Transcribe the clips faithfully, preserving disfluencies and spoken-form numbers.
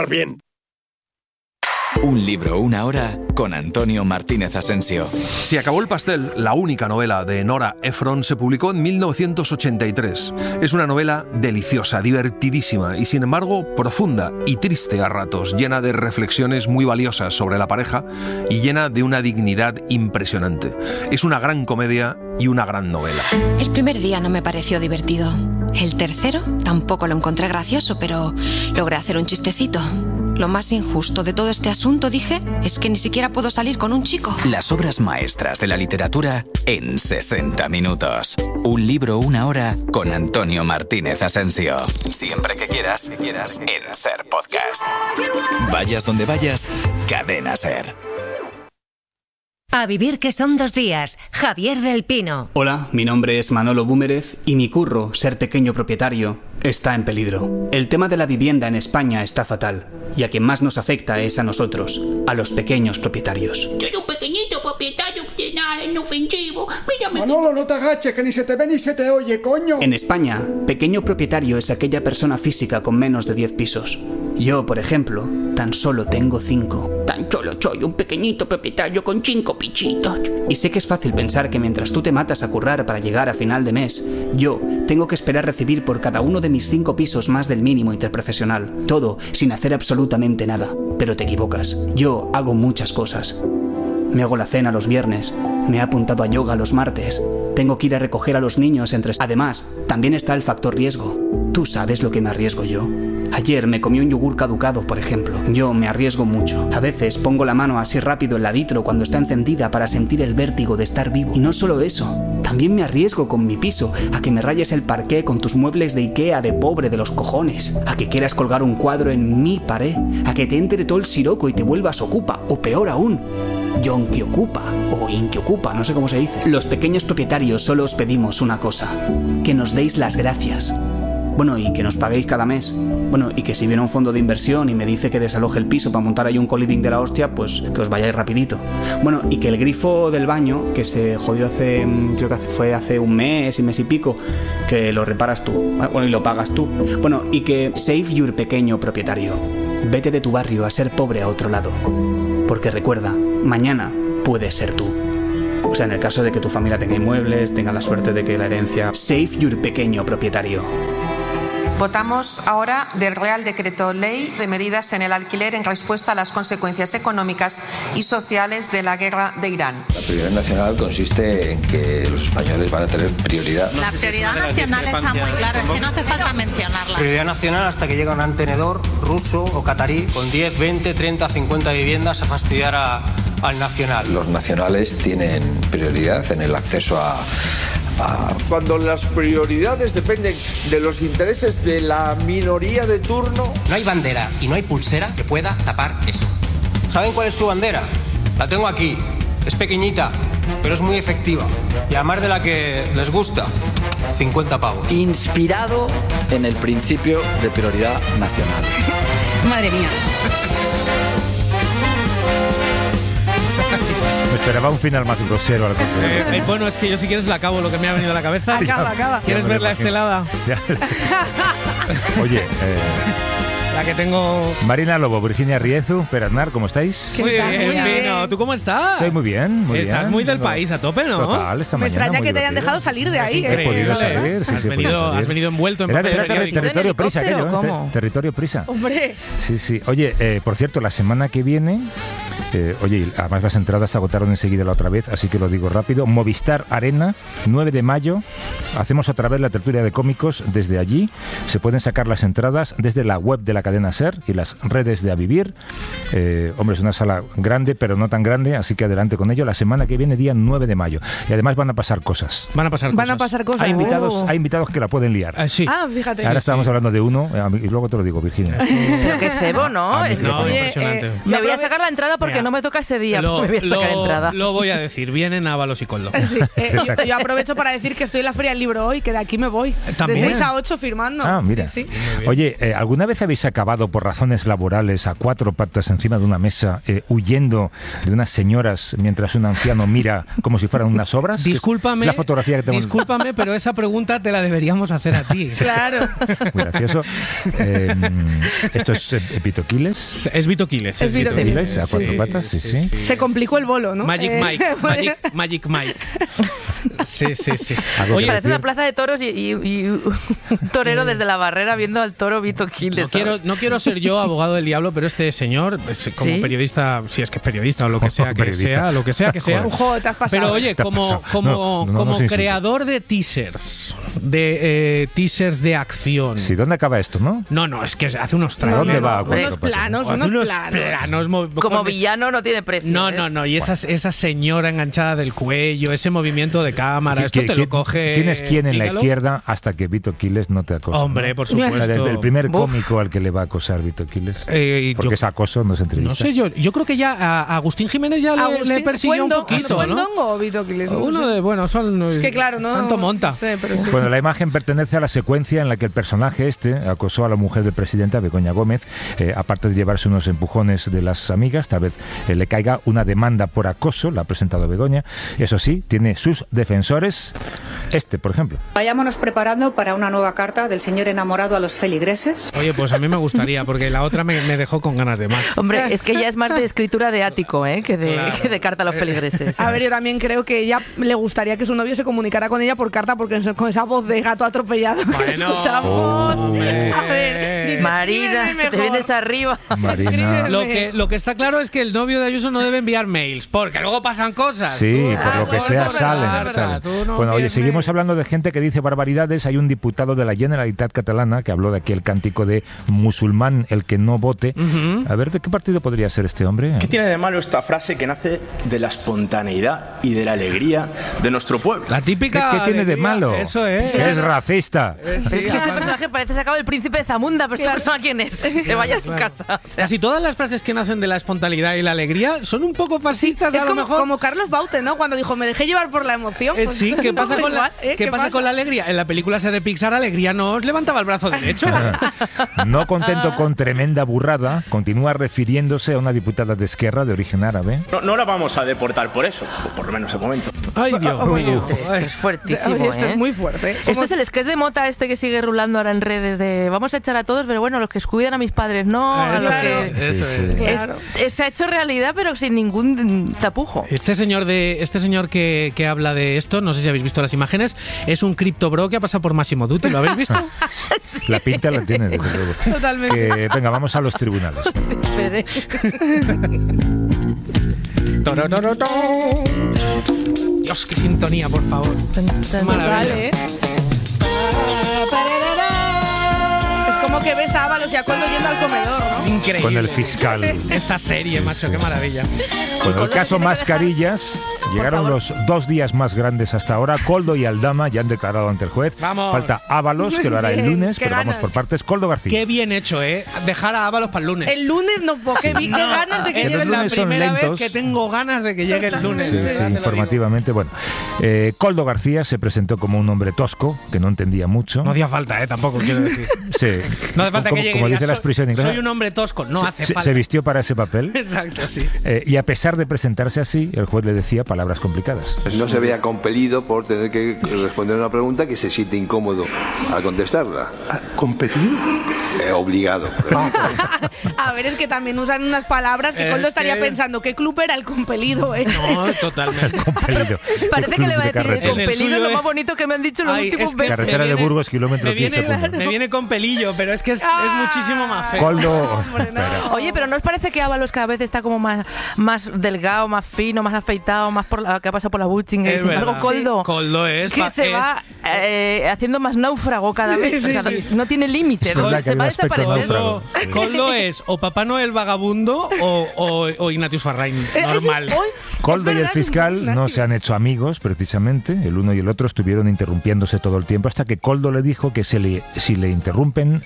pasar bien. Un libro, una hora, con Antonio Martínez Asensio. Se acabó el pastel, la única novela de Nora Ephron, se publicó en mil novecientos ochenta y tres. Es una novela deliciosa, divertidísima y sin embargo profunda y triste a ratos, llena de reflexiones muy valiosas sobre la pareja y llena de una dignidad impresionante. Es una gran comedia y una gran novela. El primer día no me pareció divertido. El tercero tampoco lo encontré gracioso, pero logré hacer un chistecito. Lo más injusto de todo este asunto, dije, es que ni siquiera puedo salir con un chico. Las obras maestras de la literatura en sesenta minutos. Un libro, una hora, con Antonio Martínez Asensio. Siempre que quieras, quieras en SER Podcast. Vayas donde vayas, Cadena SER. A vivir que son dos días. Javier del Pino. Hola, mi nombre es Manolo Búmerez y mi curro, ser pequeño propietario, está en peligro. El tema de la vivienda en España está fatal y a quien más nos afecta es a nosotros, a los pequeños propietarios. Soy un pequeñito propietario de nada inofensivo. Mírame. Manolo, no te agaches, que ni se te ve ni se te oye, coño. En España, pequeño propietario es aquella persona física con menos de diez pisos. Yo, por ejemplo, tan solo tengo cinco. Tan solo soy un pequeñito propietario con cinco pichitos. Y sé que es fácil pensar que mientras tú te matas a currar para llegar a final de mes, yo tengo que esperar recibir por cada uno de mis cinco pisos más del mínimo interprofesional. Todo sin hacer absolutamente nada. Pero te equivocas. Yo hago muchas cosas. Me hago la cena los viernes. Me he apuntado a yoga los martes. Tengo que ir a recoger a los niños entre... Además, también está el factor riesgo. Tú sabes lo que me arriesgo yo. Ayer me comí un yogur caducado, por ejemplo. Yo me arriesgo mucho. A veces pongo la mano así rápido en la vitro cuando está encendida para sentir el vértigo de estar vivo. Y no solo eso, también me arriesgo con mi piso a que me rayes el parqué con tus muebles de Ikea de pobre de los cojones, a que quieras colgar un cuadro en mi pared, a que te entre todo el siroco y te vuelvas ocupa, o peor aún, yonki ocupa, o inki ocupa, no sé cómo se dice. Los pequeños propietarios solo os pedimos una cosa, que nos deis las gracias. Bueno, y que nos paguéis cada mes. Bueno, y que si viene un fondo de inversión y me dice que desaloje el piso para montar ahí un coliving de la hostia, pues que os vayáis rapidito. Bueno, y que el grifo del baño, que se jodió hace, creo que fue hace un mes y mes y pico, que lo reparas tú. Bueno, y lo pagas tú. Bueno, y que save your pequeño propietario. Vete de tu barrio a ser pobre a otro lado. Porque recuerda, mañana puedes ser tú. O sea, en el caso de que tu familia tenga inmuebles, tenga la suerte de que la herencia... Save your pequeño propietario. Votamos ahora del Real Decreto Ley de medidas en el alquiler en respuesta a las consecuencias económicas y sociales de la guerra de Irán. La prioridad nacional consiste en que los españoles van a tener prioridad. La prioridad nacional está muy clara, es que no hace falta mencionarla. Prioridad nacional hasta que llega un tenedor ruso o catarí con diez, veinte, treinta, cincuenta viviendas a fastidiar a, al nacional. Los nacionales tienen prioridad en el acceso a... Cuando las prioridades dependen de los intereses de la minoría de turno... No hay bandera y no hay pulsera que pueda tapar eso. ¿Saben cuál es su bandera? La tengo aquí. Es pequeñita, pero es muy efectiva. Y además de la que les gusta, cincuenta pavos. Inspirado en el principio de prioridad nacional. Madre mía. Me esperaba un final más grosero. Eh, eh, bueno, es que yo si quieres la acabo lo que me ha venido a la cabeza. Acaba, acaba. ¿Quieres ver la estelada? Oye, eh... la que tengo... Marina Lobo, Virginia Riezu, Perasnar, ¿cómo estáis? Muy bien, Pino. ¿Tú cómo estás? Estoy muy bien, muy Estás bien. muy del país a tope, ¿no? Total, esta Me mañana. extraña muy que te hayan divertido. dejado salir de ahí. He podido salir, sí, has, sí, he venido, podido salir. has venido envuelto en Era, papel era ter- periódico. territorio prisa aquello, ¿eh? ¿Cómo? Ter- territorio prisa. Hombre. Sí, sí. Oye, eh, por cierto, la semana que viene... Eh, oye, además las entradas se agotaron enseguida la otra vez, así que lo digo rápido. Movistar Arena, nueve de mayo. Hacemos otra vez la tertulia de cómicos desde allí. Se pueden sacar las entradas desde la web de la cadena SER y las redes de A Vivir. Eh, hombre, es una sala grande, pero no tan grande, así que adelante con ello. La semana que viene, día nueve de mayo. Y además van a pasar cosas. Van a pasar Van cosas. a pasar cosas. Hay invitados, Oh. hay invitados que la pueden liar. Eh, sí. Ah, fíjate. Ahora sí, estábamos sí. hablando de uno, eh, y luego te lo digo, Virginia. Pero qué cebo, ¿no? A mí Es que, no, oye, impresionante. eh, Me voy a aprove- sacar la entrada porque Mira, no me toca ese día, lo, me voy a sacar lo, entrada. Lo voy a decir, vienen Ábalos y Coldo. Sí, eh, yo, yo aprovecho para decir que estoy en la Feria del Libro hoy, que de aquí me voy. ¿También? De seis a ocho firmando. Ah, mira. Sí, sí. Oye, eh, ¿alguna vez habéis acabado por razones laborales a cuatro patas encima de una mesa, eh, huyendo de unas señoras mientras un anciano mira como si fueran unas obras? Discúlpame, Es la fotografía que tengo. discúlpame, pero esa pregunta te la deberíamos hacer a ti. Claro. Muy gracioso. Eh, ¿Esto es eh, Vitoquiles? Es Vitoquiles. Es Vito Vitoquiles, a cuatro Sí, patas, sí, sí. sí. Se complicó el bolo, ¿no? Magic Eh, Mike, Magic, Magic Mike. Sí, sí, sí. Algo Oye, que Parece decir. una plaza de toros y, y- y un torero desde la barrera viendo al toro Vito Quiles. no quiero, no quiero ser yo abogado del diablo, pero este señor, es como ¿Sí? periodista, si es que es periodista o lo que sea que Periodista. sea, lo que sea que sea. Ojo, te has pasado. Pero oye, Te has como, pasado. como, No, no, no como se insulte. creador de teasers, de eh, teasers de acción. Sí, ¿dónde acaba esto, no? No, no, es que hace unos ¿A trailers. dónde va? a cuatro Unos patas? planos, Hace unos unos planos. planos mo- Como con- villano no tiene precio. No, ¿eh? no, no. Y esa, esa señora enganchada del cuello, ese movimiento de cámara, ¿Qui- esto qui- te qui- lo coge. ¿Quién es quién en la Pícalo. izquierda hasta que Vito Quiles no te acosa? Hombre, ¿no? por supuesto. El, el primer Buf. cómico al que le va a acosar Vito Quiles. Eh, Porque yo- es acoso, no se entrevista. No sé, yo, yo creo que ya a a Agustín Jiménez ya le, Agustín, le persiguió un ¿Cuendongo- poquito, ¿no? ¿Cuendongo o Vito Quiles? No Uno sé. de, bueno, son. Es que claro, no. Tanto monta. no sé, pero sí. Bueno, la imagen pertenece a la secuencia en la que el personaje este acosó a la mujer del presidente, a Begoña Gómez, eh, aparte de llevarse unos empujones de las amigas, tal vez eh, le caiga una demanda por acoso, la ha presentado Begoña. Eso sí, tiene sus defensores, este, por ejemplo. Vayámonos preparando para una nueva carta del señor enamorado a los feligreses. Oye, pues a mí me gustaría, porque la otra me, me dejó con ganas de más. Hombre, es que ya es más de escritura de ático, ¿eh? Que de, Claro. que de carta a los feligreses. A ver, yo también creo que ella le gustaría que su novio se comunicara con ella por carta, porque con esa voz de gato atropellado que Bueno. escuchamos. Hombre. A ver, dices, Marina, escríbeme te mejor. vienes arriba. Marina. Lo que, lo que está claro es que el novio de Ayuso no debe enviar mails, porque luego pasan cosas. Sí, Tú- por Ah, lo que bueno, sea eso es salen, verdad, es salen. verdad, tú no Bueno, oye, vienes. seguimos hablando de gente que dice barbaridades. Hay un diputado de la Generalitat catalana que habló de aquel cántico de musulmán, el que no vote. Ujú. A ver, ¿de qué partido podría ser este hombre? ¿Qué tiene de malo esta frase que nace de la espontaneidad y de la alegría de nuestro pueblo? La típica. ¿Qué, qué tiene de alegría, malo? Eso es. Que es racista. Eh, sí, Pero es que este aparte- personaje parece sacado del príncipe de Zamunda, pero esta Claro. persona quién es, se vaya a su Claro. casa. O sea, Casi todas las frases que nacen de la espontaneidad y la alegría son un poco fascistas, Es a lo como, mejor. como Carlos Baute, ¿no? Cuando dijo, me dejé llevar por la emoción. Eh, pues, sí, ¿qué pasa, no, con, la, igual, ¿eh? ¿qué pasa con la alegría? En la película esa de Pixar, Alegría no os levantaba el brazo derecho. No contento con tremenda burrada, continúa refiriéndose a una diputada de Esquerra de origen árabe. No, no la vamos a deportar por eso, o por lo menos de momento. Ay, Dios Oye, mío. esto es fuertísimo, Oye, esto ¿eh? es muy fuerte. ¿eh? Esto Como- es el sketch de Mota este que sigue rulando ahora en redes de vamos a echar a todos, pero bueno, los que cuidan a mis padres, no a Eso los Claro. es, que... eso Sí, es. sí. Es- Claro. es- se ha hecho realidad, pero sin ningún tapujo. Este señor de este señor que, que habla de esto, no sé si habéis visto las imágenes, es un cripto bro que ha pasado por Massimo Dutti, ¿lo habéis visto? La pinta la tiene, desde luego. Totalmente. Que, venga, vamos a los tribunales. Torororotó. Dios, qué sintonía, por favor. Maravilla. Vale, ¿eh? Es como que ves a Ábalos y a Coldo yendo al comedor, ¿no? Increíble. Con el fiscal. Esta serie, macho, qué maravilla. Con el caso Mascarillas, llegaron los dos días más grandes hasta ahora. Coldo y Aldama ya han declarado ante el juez. Vamos. Falta Ábalos, que lo hará el Bien, lunes, qué pero vamos ganas. por partes. Coldo García. Qué bien hecho, ¿eh? Dejar a Ábalos para el lunes. El lunes no, porque vi que ganas de que Es los llegue la lunes son primera vez lentos. que tengo ganas de que llegue el lunes. Sí, de sí, verdad te lo informativamente. Bueno, eh, Coldo García se presentó como un hombre tosco, que no entendía mucho. digo. No hacía falta, ¿eh? Tampoco quiero decir. Sí. No hace falta como, que llegue. como y diga, dice la "Soy- expresión inglesa. Soy un hombre tosco. No se, hace se- falta. se vistió para ese papel. Exacto, sí. Eh, y a pesar de presentarse así, el juez le decía palabras complicadas. No se vea compelido por tener que responder una pregunta que se siente incómodo al contestarla. ¿Competido? Eh, obligado. A ver, es que también usan unas palabras que Es Coldo estaría que- pensando, ¿qué club era el compelido, eh? No, totalmente. Compelido. Parece que le va a decir Carretera. con En el pelido suyo lo es- más bonito que me han dicho en los Ay, últimos es que meses. Carretera me de viene- Burgos, kilómetro me viene, quince punto. me viene con pelillo, pero es que es, es Ah. muchísimo más feo. Coldo. Oye, pero ¿no os parece que Ábalos cada vez está como más, más delgado, más fino, más afeitado, más por la, que ha pasado por la butching? Es Sin embargo, verdad. Coldo, Coldo es que fa- se es- va eh, haciendo más náufrago cada vez. Sí, O sea, sí. no tiene límites. Es verdad que Se hay va un a aspecto desaparecer. náufrago. Coldo, Coldo es o Papá Noel vagabundo o, o, o Ignatius Farrain normal. Coldo y el verdad, fiscal Ignacio. no se han hecho amigos, precisamente. El uno y el otro estuvieron interrumpiéndose todo el tiempo hasta que Coldo le dijo que se le, si le interrumpen,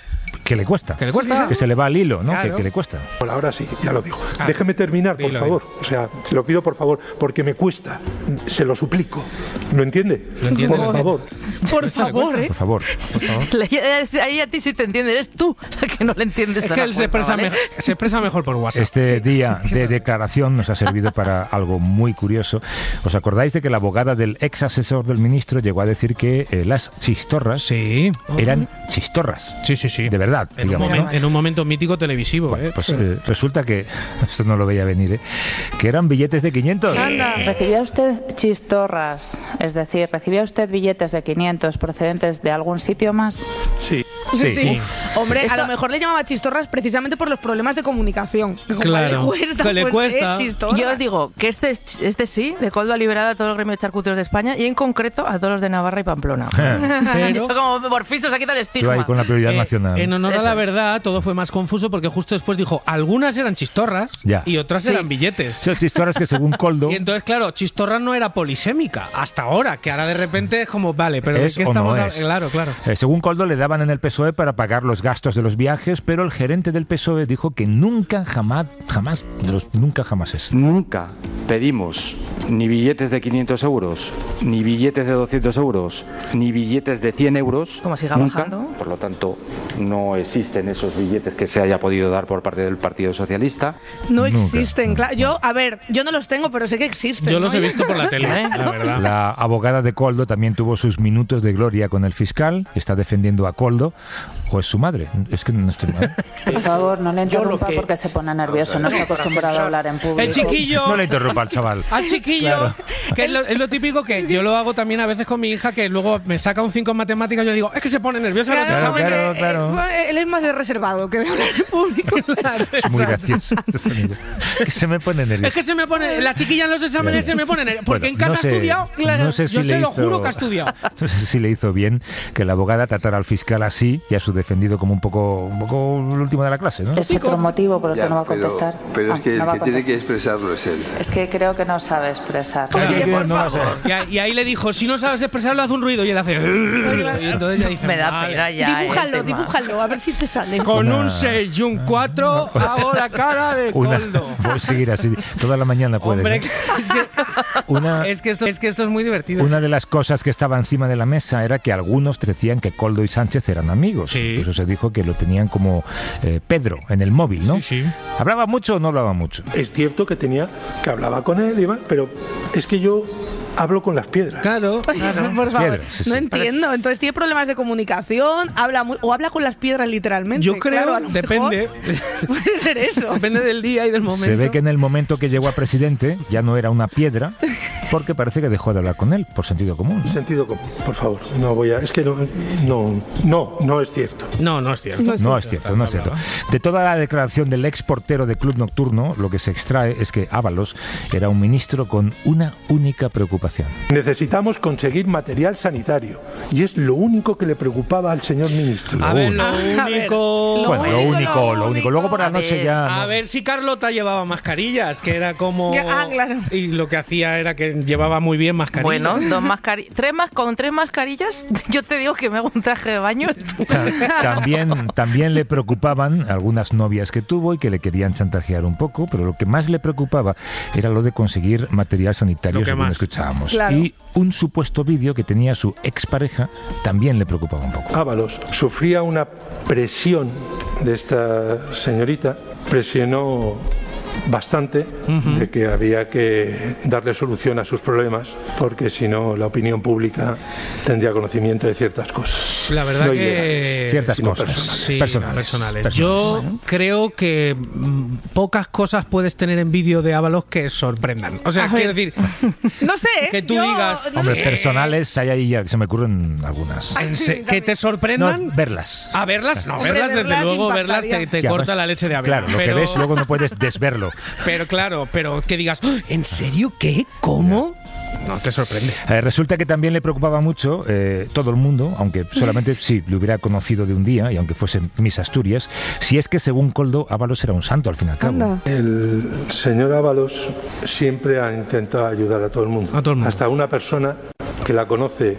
que le cuesta. Que le cuesta. Que se le va al hilo, ¿no? Claro. Que, que le cuesta. Bueno, ahora sí, ya lo digo. Ah, Déjeme terminar, por dilo, favor. O sea, se lo pido por favor, porque me cuesta. Se lo suplico. ¿Lo entiende? Lo entiende. Por favor. Por favor, ¿eh? Por favor. Por favor. Ahí a ti sí te entiende, eres tú que no le entiendes. Es a que la él se cuenta, expresa, ¿vale? me- se expresa mejor por WhatsApp. Este día de declaración nos ha servido para algo muy curioso. ¿Os acordáis de que la abogada del ex asesor del ministro llegó a decir que eh, las chistorras sí. eran chistorras? Sí, sí, sí. De verdad, En un, digamos, momen- ¿no? en un momento mítico televisivo, ¿eh? Pues eh, resulta que, esto no lo veía venir, ¿eh? que eran billetes de quinientos. ¿Recibía usted chistorras? Es decir, ¿recibía usted billetes de quinientos procedentes de algún sitio más? Sí. Sí, sí. Sí. Hombre, Esto- a lo mejor le llamaba chistorras precisamente por los problemas de comunicación. Como Claro. le cuesta, Que le pues, cuesta. eh, chistorras. Yo os digo que este, este sí, de Coldo ha liberado a todo el gremio de charcuteros de España y en concreto a todos los de Navarra y Pamplona. Pero- Como por fin se quita el Tú estigma. ahí con la prioridad Eh, nacional. en honor a Eso la es. verdad, todo fue más confuso porque justo después dijo, algunas eran chistorras Ya. y otras Sí. eran billetes. Son chistorras que según Coldo Y entonces, claro, chistorra no era polisémica hasta ahora, que ahora de repente es como, vale, pero es ¿de qué o estamos no hab- es. Claro, claro. Eh, según Coldo le daban en el P S O E para pagar los gastos de los viajes, pero el gerente del P S O E dijo que nunca, jamás, jamás, de los nunca jamás es. Nunca pedimos ni billetes de quinientos euros, ni billetes de doscientos euros, ni billetes de cien euros. Como siga nunca. bajando. Por lo tanto, no existen esos billetes que se haya podido dar por parte del Partido Socialista. No Nunca. existen, claro. Yo, a ver, yo no los tengo, pero sé que existen. Yo los ¿no? he visto por la tele, ¿Eh? la verdad. La abogada de Coldo también tuvo sus minutos de gloria con el fiscal, está defendiendo a Coldo, o es su madre, es que no estoy mal. Por favor, no le Yo lo interrumpa que- porque se pone nervioso, no está acostumbrado a hablar en público. El chiquillo... No le interrumpa al chaval. Al chiquillo, Claro. que es lo, es lo típico que yo lo hago también a veces con mi hija, que luego me saca un cinco en matemáticas y yo digo, es que se pone nerviosa. Claro, los Claro, porque, claro, eh, claro. eh, él es más reservado que de hablar en público. Es muy gracioso este sonido. Que se me pone nervioso. Es que se me pone, la chiquilla en los exámenes se me pone nerviosa. Porque Bueno, en casa no sé- ha estudiado. no sé si yo le se lo hizo- juro que ha estudiado. No sé si le hizo bien que la abogada tratara al fiscal así y a su defendido como un poco, un poco el último de la clase, ¿no? Es otro motivo por el Ya, que no va a pero, contestar. pero Ah, es que no el va que a tiene que contestar. expresarlo es él. Es que creo que no sabe expresar. Oye, por no favor. sé. Y, a- y ahí le dijo, si no sabes expresarlo, haz un ruido. Y él hace... Y entonces ya dice, Me da vale. pena ya. Dibújalo, el tema. dibújalo, a ver si te sale. Con Una- un seis y un cuatro hago la cara de Una, Coldo. voy a seguir así toda la mañana puedes, Hombre, ¿no? es que, Una, es, que esto, es que esto es muy divertido. Una de las cosas que estaba encima de la mesa era que algunos decían que Coldo y Sánchez eran amigos. Sí. Eso se dijo que lo tenían como eh, Pedro en el móvil, ¿no? Sí, sí. ¿Hablaba mucho o no hablaba mucho? Es cierto que tenía, que hablaba con él, Iván, pero es que yo hablo con las piedras. Claro, Oye, claro. por favor, Piedras, sí, no sí. entiendo. Entonces tiene problemas de comunicación, habla muy- o habla con las piedras literalmente. Yo creo, Claro, a lo depende. mejor puede ser eso. Depende del día y del momento. Se ve que en el momento que llegó a presidente ya no era una piedra, porque parece que dejó de hablar con él, por sentido común, ¿no? Sentido común, por favor. No voy a. Es que no, no, no, no es cierto. No, no es cierto. No es cierto, no es cierto. De toda la declaración del ex portero de Club Nocturno, lo que se extrae es que Ábalos era un ministro con una única preocupación. Necesitamos conseguir material sanitario y es lo único que le preocupaba al señor ministro. A ver, lo A ver, único... Bueno, lo único, único, lo lo único. Luego por la A noche ver, ya... A no. ver si Carlota llevaba mascarillas, que era como... Ah, claro. Y lo que hacía era que llevaba muy bien mascarillas. Bueno, dos mascarillas, tres más con tres mascarillas, yo te digo que me hago un traje de baño. Ta- También, también le preocupaban algunas novias que tuvo y que le querían chantajear un poco, pero lo que más le preocupaba era lo de conseguir material sanitario, Lo que según más. escuchábamos. Claro. Y un supuesto vídeo que tenía su expareja también le preocupaba un poco. Ábalos sufría una presión de esta señorita, presionó bastante de que había que darle solución a sus problemas porque si no la opinión pública tendría conocimiento de ciertas cosas. La verdad No que... ilegales, Ciertas sino cosas. personales. Sí, Personales. personales. Personales. Yo creo que mm, pocas cosas puedes tener en vídeo de Ábalos que sorprendan. O sea, A ver. quiero decir, No sé, ¿eh? que tú Yo- digas... Hombre, eh, personales hay ahí ya, que se me ocurren algunas. en se- que te No, sorprendan... verlas. A verlas, no, Hombre, verlas desde verlas luego, verlas te, impactaría. te Ya, corta pues, la leche de avena. Claro, lo pero, que ves luego no puedes desverlo. Pero claro, pero que digas, "¡Ah! ¿en serio qué? ¿Cómo? No, te sorprende. Eh, resulta que también le preocupaba mucho eh, todo el mundo, aunque solamente sí le hubiera conocido de un día y aunque fuese Miss Asturias, si es que según Coldo, Ábalos era un santo al fin y al cabo. Anda. El señor Ábalos siempre ha intentado ayudar a todo el mundo. A todo el mundo. Hasta una persona que la conoce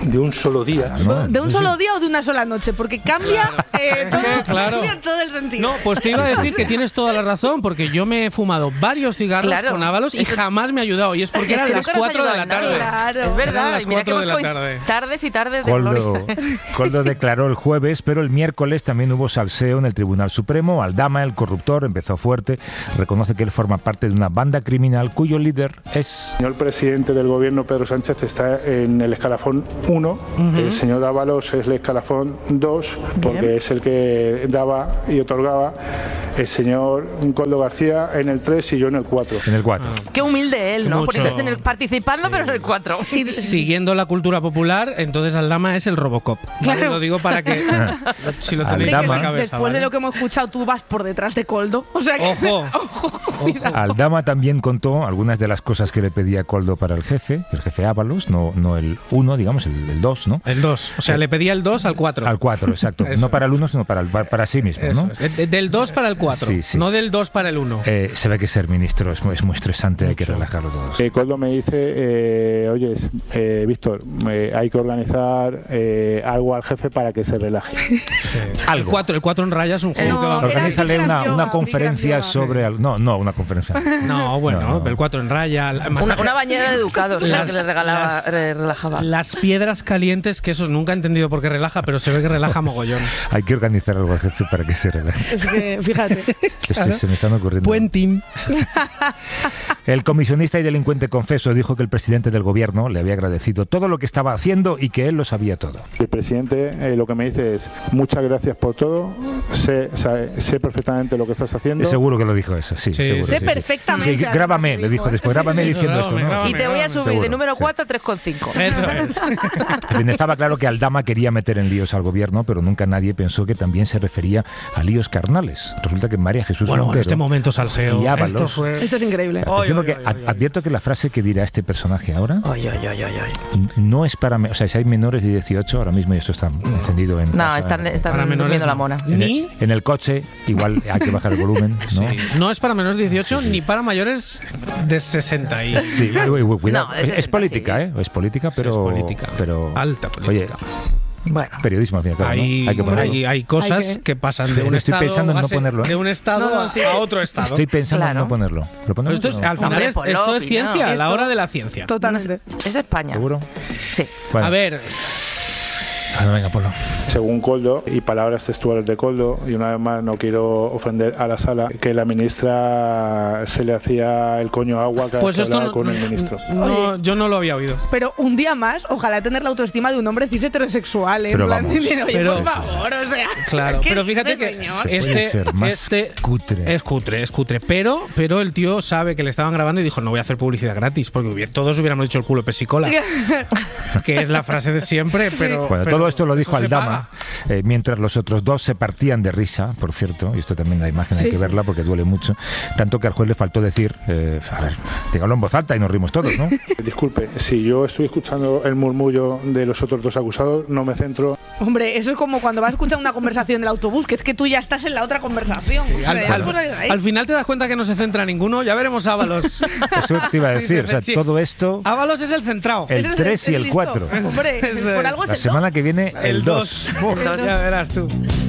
de un solo día. ¿no? ¿De un solo día o de una sola noche? Porque cambia, eh, todo, Claro. cambia todo el sentido. No, pues te iba a decir que tienes toda la razón, porque yo me he fumado varios cigarros Claro. con Ábalos y Eso- jamás me ha ayudado. Y es porque Es eran que las nunca nos cuatro de ayuda la en nada. tarde. Claro, es Eran verdad. las Y mira que cuatro de hemos la coinc- tarde. tardes y tardes de Coldo, gloria. Coldo declaró el jueves, pero el miércoles también hubo salseo en el Tribunal Supremo. Aldama, el corruptor, empezó fuerte. Reconoce que él forma parte de una banda criminal cuyo líder es... El señor presidente del gobierno, Pedro Sánchez, está en el escalafón uno. Ujú. El señor Ábalos es el escalafón dos, porque es el que daba y otorgaba. El señor Coldo García en el tres y yo en el cuatro. En el cuatro. Qué humilde él, ¿no? Mucho. Poniéndose en el, participando, pero en el cuatro. Siguiendo la cultura popular, entonces Aldama es el Robocop. ¿Vale? Claro. Lo digo para que si lo tenéis en Aldama. la cabeza. Después ¿vale? de lo que hemos escuchado, tú vas por detrás de Coldo. O sea que, Ojo. Aldama también contó algunas de las cosas que le pedía Coldo para el jefe, el jefe Ábalos, no, no el uno, digamos, el, el dos, ¿no? El dos. O sea, Eh, le pedía el dos al cuatro. Al cuatro, exacto. Eso No para el uno, sino para, el, para sí mismo, Eso ¿no? es. De- Del dos para el cuatro. Sí, sí. No del dos para el uno. Eh, se ve que ser ministro es muy, es muy estresante, hay que relajarlo todos. Eh, Coldo me dice, eh, oye, eh, Víctor, eh, hay que organizar eh, algo al jefe para que se relaje. El cuatro, el cuatro en raya es un juego No, que vamos. Organízale una, yoga, una conferencia Bikram yoga. sobre... al- No, no, una conferencia. No, bueno, No, no. el cuatro en raya. el Una, masaje- una bañera de educados, la Las- que le regalaba, las- le relajaba. Las piedras calientes, que eso nunca he entendido por qué relaja, pero se ve que relaja mogollón. Hay que organizar algo al jefe para que se relaje. es que, fíjate. Se, se- se me están ocurriendo. Buen team. El comisionista y delincuente confeso dijo que el presidente del gobierno le había agradecido todo lo que estaba haciendo y que él lo sabía todo. El presidente eh, lo que me dice es, muchas gracias por todo, sé, sé, sé perfectamente lo que estás haciendo. Seguro que lo dijo eso, sí. Sí, seguro, sé sí, sí. perfectamente. Sí, grábame, le dijo después, grábame Sí, diciendo esto, grábame, ¿no? grábame. Y te voy a subir de Seguro, número sí. cuatro a tres coma cinco. Eso es. En fin, estaba claro que Aldama quería meter en líos al gobierno, pero nunca nadie pensó que también se refería a líos carnales. Resulta que María Jesús Bueno, bueno, Montero este momento salseo. y Ábalos... Esto fue... Esto es increíble. Atención, Oy, oy, porque oy, ad- oy, oy. advierto que la frase que dirá este personaje ahora Ay, ay, ay, ay, ay. no es para... me- O sea, si hay menores de dieciocho, ahora mismo, y esto está encendido en... No, casa, están, en- están Para menores durmiendo la no. mona. en, Ni... el, en el coche, igual hay que bajar el volumen, ¿no? Sí. No es para menores de dieciocho ni para mayores de sesenta y... Sí, uy, uy, cuidado. No, de es, es sesenta, política, sí. ¿eh? Es política, pero... es política. pero Alta política. Oye, Bueno. periodismo al fin y al cabo, ¿no? Hay, Hay que ponerlo. hay, hay cosas Hay que- que pasan de un Estoy estado, pensando en no a se- ponerlo, ¿eh? de un estado No, a, sí. a otro estado. Estoy pensando Claro. en no ponerlo. ¿Lo Pero ponemos? esto es, o no? al final Hombre, es, ponlo, esto es opinado. ciencia, la Esto- hora de la ciencia. Totalmente. Es España. ¿Seguro? Sí. Bueno. A ver, Bueno, venga, ponlo. Según Coldo, y palabras textuales de Coldo, y una vez más no quiero ofender a la sala, que la ministra se le hacía el coño agua cada pues vez que esto hablaba no, con el ministro. no, yo no lo había oído. Pero un día más, ojalá tener la autoestima de un hombre cis heterosexual. ¿eh? Pero En plan, vamos. diciendo, oye, Pero- por favor, o sea. Claro, ¿qué pero fíjate dice, que señor? Se puede este, ser más este cutre. es cutre, es cutre, pero, pero el tío sabe que le estaban grabando y dijo, no voy a hacer publicidad gratis, porque hubiera- todos hubiéramos dicho el culo de pesicola, que es la frase de siempre, pero... Bueno, pero todo esto lo dijo eso se Aldama, paga. eh, mientras los otros dos se partían de risa, por cierto, y esto también la imagen hay Sí. que verla porque duele mucho, tanto que al juez le faltó decir, eh, a ver, dígalo en voz alta y nos rimos todos, ¿no? Disculpe, si yo estoy escuchando el murmullo de los otros dos acusados, no me centro. Hombre, eso es como cuando vas a escuchar una conversación del autobús, que es que tú ya estás en la otra conversación. O sea, Al, ya al- por ahí- ahí. al final te das cuenta que no se centra ninguno, ya veremos a Ábalos. Eso te iba a Sí, decir, sí, o sea, sí. todo esto, Ábalos es el centrado. el tres y el listo. cuatro. Hombre, Eso por es. algo es La el semana que viene, el dos. Uf, ya verás tú.